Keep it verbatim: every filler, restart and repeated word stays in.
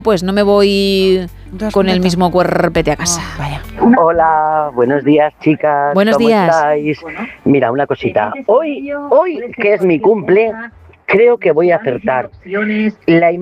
Pues no me voy con el mismo cuerpete a casa. Oh, vaya. Hola, buenos días, chicas. Buenos ¿Cómo días. estáis? Mira, una cosita. Hoy, hoy que es mi cumple, creo que voy a acertar. La